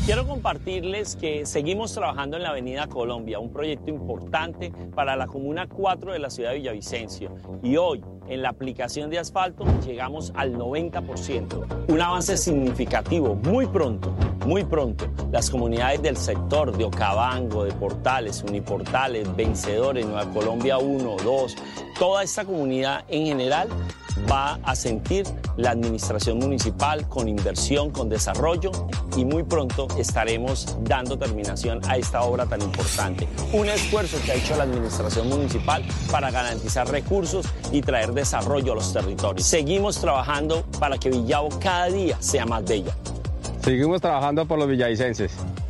Quiero compartirles que seguimos trabajando en la Avenida Colombia, un proyecto importante para la Comuna 4 de la ciudad de Villavicencio. Y hoy, en la aplicación de asfalto, llegamos al 90%. Un avance significativo. Muy pronto, las comunidades del sector de Okavango, de Portales, Uniportales, Vencedores, Nueva Colombia 1, 2, toda esta comunidad en general va a sentir la administración municipal con inversión, con desarrollo, y muy pronto estaremos dando terminación a esta obra tan importante. Un esfuerzo que ha hecho la administración municipal para garantizar recursos y traer desarrollo a los territorios. Seguimos trabajando para que Villavo cada día sea más bella. Seguimos trabajando por los villavicenses.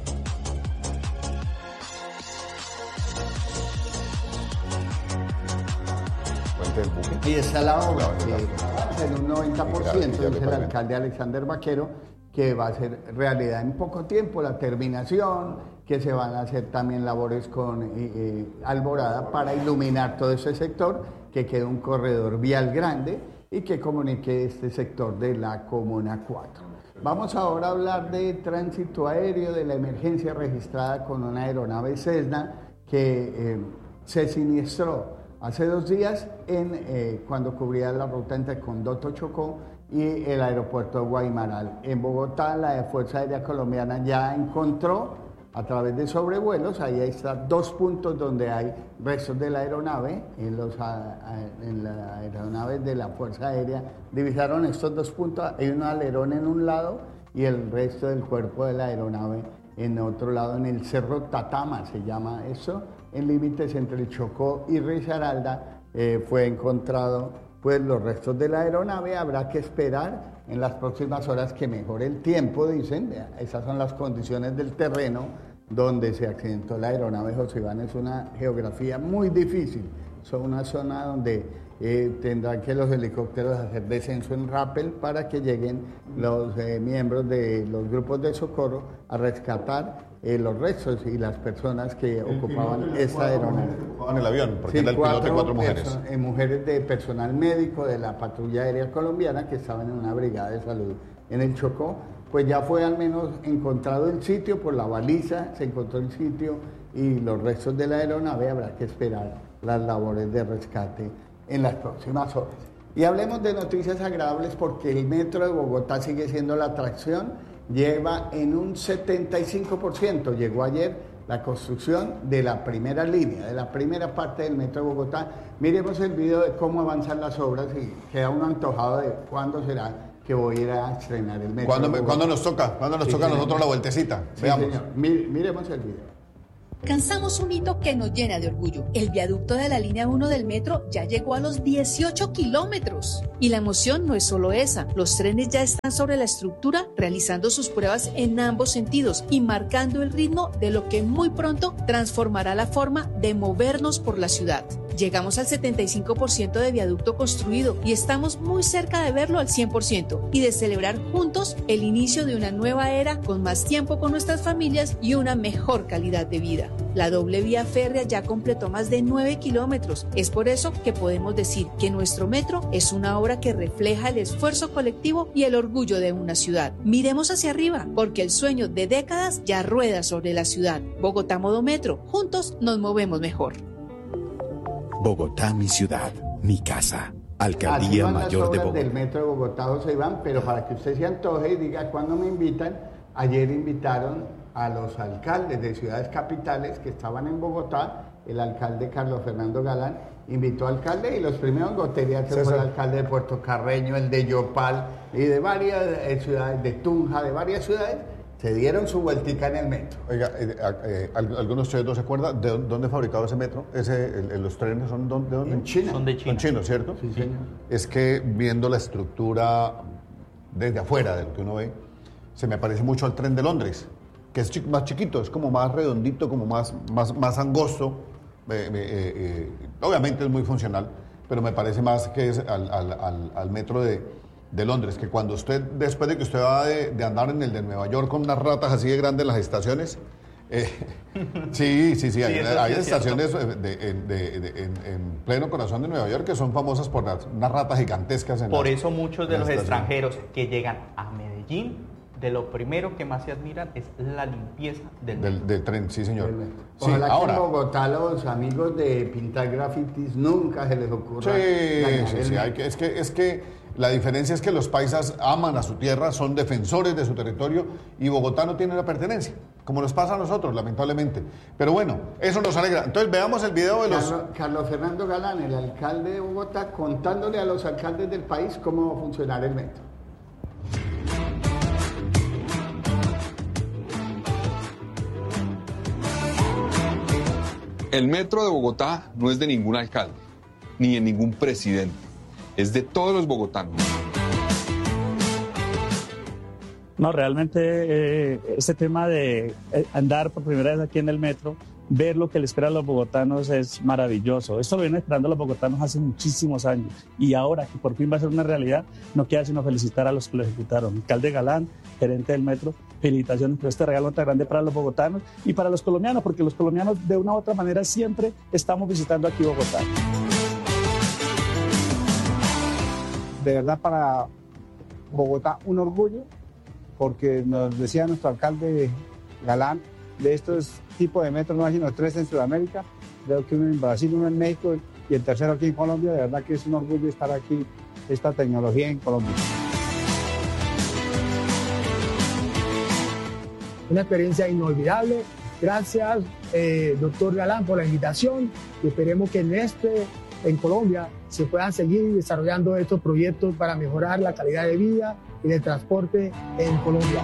Y está la obra, en un 90%, dice el alcalde Alexander Vaquero, que va a ser realidad en poco tiempo la terminación, que se van a hacer también labores con Alborada para iluminar todo ese sector, que quede un corredor vial grande y que comunique este sector de la Comuna 4. Vamos ahora a hablar de tránsito aéreo, de la emergencia registrada con una aeronave Cessna que se siniestró hace 2 días cuando cubría la ruta entre Condoto, Chocó y el aeropuerto de Guaymaral. En Bogotá, la Fuerza Aérea Colombiana ya encontró a través de sobrevuelos, ahí están 2 puntos donde hay restos de la aeronave, en la aeronave de la Fuerza Aérea divisaron estos 2 puntos, hay un alerón en un lado y el resto del cuerpo de la aeronave en otro lado, en el Cerro Tatama se llama eso, en límites entre el Chocó y Risaralda, fue encontrado pues los restos de la aeronave. Habrá que esperar en las próximas horas que mejore el tiempo, dicen. Esas son las condiciones del terreno donde se accidentó la aeronave. José Iván, es una geografía muy difícil, es una zona donde tendrán que los helicópteros hacer descenso en rappel para que lleguen los miembros de los grupos de socorro a rescatar los restos y las personas que ocupaban esta aeronave. En el avión, porque era el piloto y 4 mujeres. Mujeres de personal médico de la patrulla aérea colombiana que estaban en una brigada de salud en el Chocó. Pues ya fue al menos encontrado el sitio por la baliza, se encontró el sitio y los restos de la aeronave. Habrá que esperar las labores de rescate en las próximas horas. Y hablemos de noticias agradables porque el metro de Bogotá sigue siendo la atracción, lleva en un 75%, llegó ayer la construcción de la primera línea, de la primera parte del metro de Bogotá. Miremos el video de cómo avanzan las obras y queda uno antojado de cuándo será que voy a ir a estrenar el metro. ¿Cuándo nos toca? ¿Cuándo nos toca a nosotros la vueltecita? Sí, veamos. Señor. Miremos el video. Alcanzamos un hito que nos llena de orgullo. El viaducto de la línea 1 del metro ya llegó a los 18 kilómetros. Y la emoción no es solo esa. Los trenes ya están sobre la estructura, realizando sus pruebas en ambos sentidos y marcando el ritmo de lo que muy pronto transformará la forma de movernos por la ciudad. Llegamos al 75% de viaducto construido y estamos muy cerca de verlo al 100% y de celebrar juntos el inicio de una nueva era con más tiempo con nuestras familias y una mejor calidad de vida. La doble vía férrea ya completó más de 9 kilómetros. Es por eso que podemos decir que nuestro metro es una obra que refleja el esfuerzo colectivo y el orgullo de una ciudad. Miremos hacia arriba, porque el sueño de décadas ya rueda sobre la ciudad. Bogotá modo metro. Juntos nos movemos mejor. Bogotá, mi ciudad, mi casa. Alcaldía Mayor de Bogotá. Del metro de Bogotá, José Iván, pero para que usted se antoje y diga cuándo me invitan, ayer invitaron a los alcaldes de ciudades capitales que estaban en Bogotá. El alcalde Carlos Fernando Galán invitó al alcalde y los primeros en gotería se fue el alcalde de Puerto Carreño, el de Yopal y de varias ciudades, de Tunja, de varias ciudades. Se dieron su vueltica en el metro. Oiga, ¿algunos de ustedes no se acuerdan de dónde fabricado ese metro? ¿Los trenes son de dónde? En China. Son de China. Son chinos, ¿cierto? Sí, señor. Es que viendo la estructura desde afuera de lo que uno ve, se me parece mucho al tren de Londres, que es más chiquito, es como más redondito, como más angosto. Obviamente es muy funcional, pero me parece más que es al metro de Londres, que cuando usted, después de que usted va de andar en el de Nueva York con unas ratas así de grandes en las estaciones, sí, hay estaciones en pleno corazón de Nueva York que son famosas por unas ratas gigantescas. Por eso muchos de los extranjeros que llegan a Medellín de lo primero que más se admiran es la limpieza del tren, sí, señor. Sí, Ojalá ahora, que en Bogotá los amigos de pintar grafitis nunca se les ocurra. Es que la diferencia es que los paisas aman a su tierra, son defensores de su territorio y Bogotá no tiene la pertenencia, como nos pasa a nosotros, lamentablemente. Pero bueno, eso nos alegra. Entonces veamos el video de los... Carlos Fernando Galán, el alcalde de Bogotá, contándole a los alcaldes del país cómo va a funcionar el metro. El metro de Bogotá no es de ningún alcalde, ni de ningún presidente, es de todos los bogotanos. No, realmente este tema de andar por primera vez aquí en el metro, ver lo que le espera a los bogotanos es maravilloso. Esto lo vienen esperando los bogotanos hace muchísimos años y ahora que por fin va a ser una realidad, no queda sino felicitar a los que lo ejecutaron. Alcalde Galán, gerente del metro, felicitaciones por este regalo tan grande para los bogotanos y para los colombianos, porque los colombianos de una u otra manera siempre estamos visitando aquí Bogotá. De verdad para Bogotá un orgullo, porque nos decía nuestro alcalde Galán, de estos tipos de metros no hay sino 3 en Sudamérica, creo que uno en Brasil, uno en México y el tercero aquí en Colombia. De verdad que es un orgullo estar aquí, esta tecnología en Colombia. Una experiencia inolvidable. Gracias, doctor Galán, por la invitación y esperemos que en Colombia se puedan seguir desarrollando estos proyectos para mejorar la calidad de vida y de transporte en Colombia.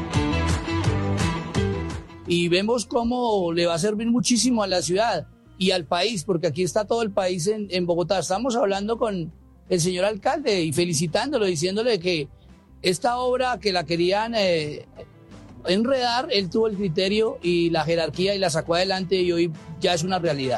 Y vemos cómo le va a servir muchísimo a la ciudad y al país, porque aquí está todo el país en Bogotá. Estamos hablando con el señor alcalde y felicitándolo, diciéndole que esta obra que la querían enredar, él tuvo el criterio y la jerarquía y la sacó adelante y hoy ya es una realidad.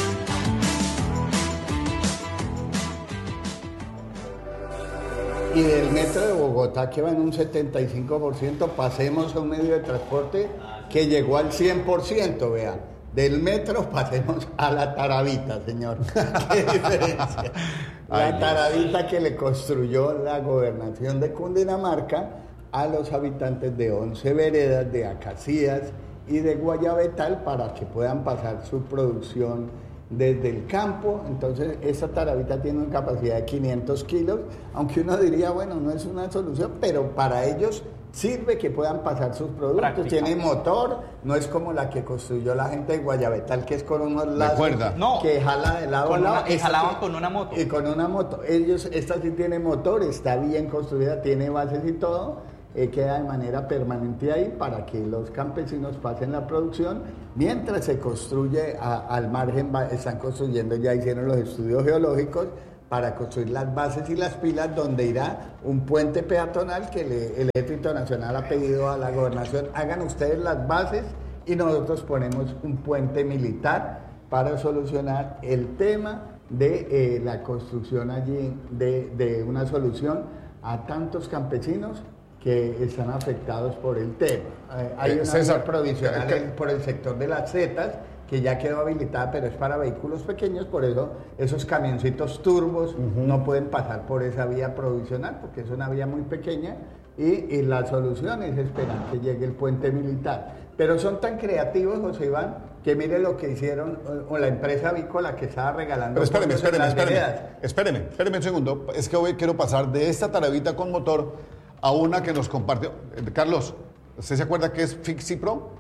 Y del metro de Bogotá, que va en un 75%, pasemos a un medio de transporte que llegó al 100%, vea. Del metro pasemos a la Taravita, señor. ¿Qué diferencia? La Taravita que le construyó la gobernación de Cundinamarca a los habitantes de 11 veredas, de Acacías y de Guayabetal para que puedan pasar su producción desde el campo. Entonces esta Taravita tiene una capacidad de 500 kilos, aunque uno diría, bueno, no es una solución, pero para ellos sirve que puedan pasar sus productos. Práctica. Tiene motor, no es como la que construyó la gente de Guayabetal, que es con unos lazos que jala de lado a lado. Y jalaban con una moto. Y con una moto. Esta sí tiene motor, está bien construida, tiene bases y todo. Queda de manera permanente ahí para que los campesinos pasen la producción mientras se construye al margen. Están construyendo, ya hicieron los estudios geológicos para construir las bases y las pilas donde irá un puente peatonal que el Ejército Nacional ha pedido a la gobernación: hagan ustedes las bases y nosotros ponemos un puente militar para solucionar el tema de la construcción allí de una solución a tantos campesinos que están afectados por el tema. Hay una vía provisional por el sector de las setas que ya quedó habilitada, pero es para vehículos pequeños, por eso esos camioncitos turbos no pueden pasar por esa vía provisional, porque es una vía muy pequeña, y la solución es esperar que llegue el puente militar. Pero son tan creativos, José Iván, que mire lo que hicieron con la empresa avícola que estaba regalando. Pero espéreme un segundo. Es que hoy quiero pasar de esta Taravita con motor a una que nos compartió. Carlos, ¿usted se acuerda qué es FixiPro?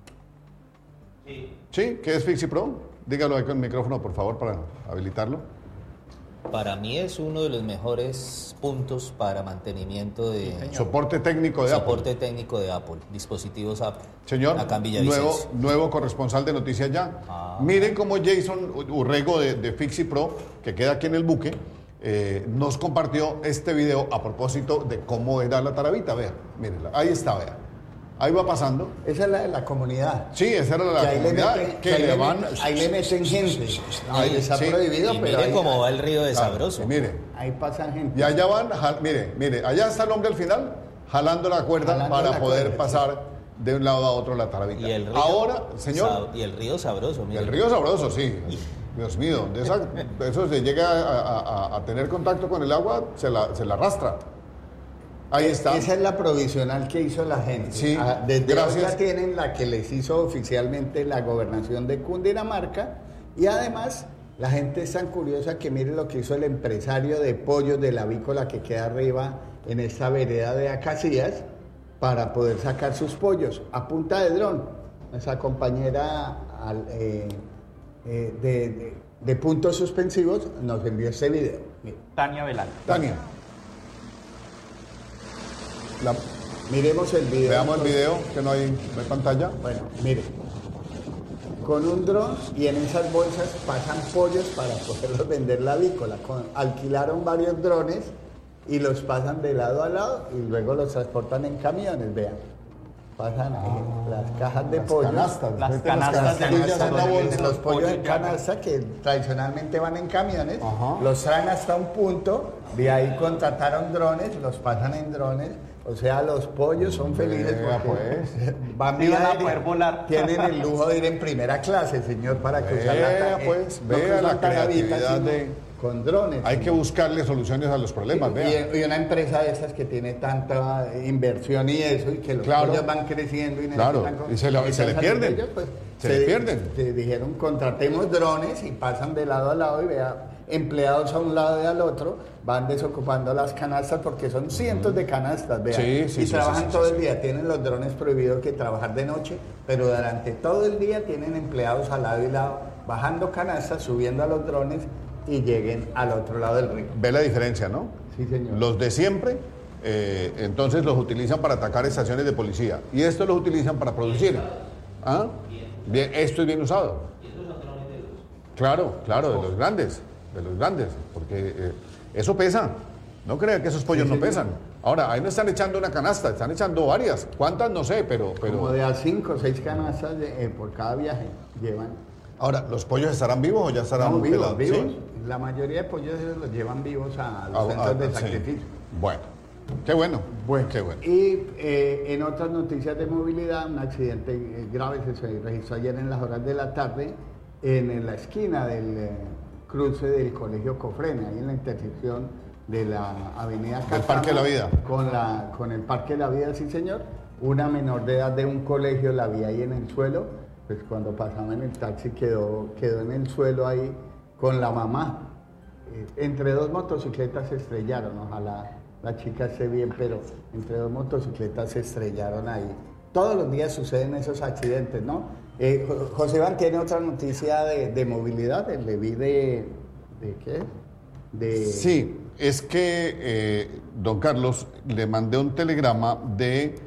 Sí. ¿Sí? ¿Qué es FixiPro? Dígalo ahí con el micrófono, por favor, para habilitarlo. Para mí es uno de los mejores puntos para mantenimiento de... Soporte técnico de Apple. Soporte técnico de Apple, dispositivos Apple. Señor, acá en Villavicencio. Nuevo corresponsal de Noticias Ya. Miren cómo Jason Urrego de FixiPro, que queda aquí en el buque, nos compartió este video a propósito de cómo era la Taravita. Vea, mírenla, ahí está, vea. Ahí va pasando. Esa es la de la comunidad. Sí, esa era la comunidad. Ahí le meten gente. Ahí les ha prohibido, y pero mire cómo va el río de Sabroso. Mire. Ahí pasan gente. Y allá van, mire, allá está el hombre al final, jalando la cuerda para poder pasar de un lado a otro la Taravita. Y el río, ahora, señor. Y el río Sabroso, mire. El río Sabroso, sí. Dios mío, eso se llega a tener contacto con el agua, se la arrastra. Ahí está. Esa es la provisional que hizo la gente. Sí, Desde gracias. hoy ya tienen la que les hizo oficialmente la gobernación de Cundinamarca y además la gente es tan curiosa que mire lo que hizo el empresario de pollos de la avícola que queda arriba en esta vereda de Acacías para poder sacar sus pollos a punta de dron. Esa compañera de puntos suspensivos nos envió este video. Mire. Tania Velar. Tania. Miremos el video. Veamos el video, que no hay pantalla. Bueno, mire. Con un dron y en esas bolsas pasan pollos para poderlos vender la avícola. Alquilaron varios drones y los pasan de lado a lado y luego los transportan en camiones, vean. Pasan las cajas de pollos. Las canastas de los pollos en canasta que tradicionalmente van en camiones, los traen hasta un punto, de ahí contrataron drones, los pasan en drones. O sea, los pollos son felices porque van a poder volar. Tienen el lujo de ir en primera clase, señor, para cruzar la creatividad con drones. Hay que buscarle soluciones a los problemas, y una empresa de estas que tiene tanta inversión y eso, y que los pollos van creciendo y necesitan se le pierden. Ellos, pues, se le pierden. Te dijeron, contratemos drones y pasan de lado a lado y vea, empleados a un lado y al otro, van desocupando las canastas porque son cientos de canastas, vean, y trabajan todo el día. Tienen los drones prohibidos que trabajar de noche, pero durante todo el día tienen empleados al lado y lado, bajando canastas, subiendo a los drones y lleguen al otro lado del río. Ve la diferencia, ¿no? Sí, señor. Los de siempre, entonces los utilizan para atacar estaciones de policía y estos los utilizan para producir. ¿Ah? Bien, esto es bien usado. Claro, de los grandes, porque eso pesa. No crean que esos pollos no pesan. Ahora, ahí no están echando una canasta, están echando varias. ¿Cuántas? No sé, pero... Como de a 5 o 6 canastas por cada viaje llevan. Ahora, ¿los pollos estarán vivos o ya estarán vivos? ¿Sí? La mayoría de pollos los llevan vivos a los centros de sacrificio. Bueno, qué bueno. Qué bueno. Y en otras noticias de movilidad, un accidente grave se registró ayer en las horas de la tarde en la esquina del cruce del Colegio Cofrene, ahí en la intersección de la avenida Catama, el Parque de la Vida. Con el Parque de la Vida, sí señor. Una menor de edad de un colegio la vi ahí en el suelo. Pues cuando pasaba en el taxi quedó en el suelo ahí con la mamá. Entre dos motocicletas se estrellaron, ojalá la chica esté bien, pero entre dos motocicletas se estrellaron ahí. Todos los días suceden esos accidentes, ¿no? José Iván tiene otra noticia de movilidad, le vi ¿de qué? Sí, es que, don Carlos, le mandé un telegrama de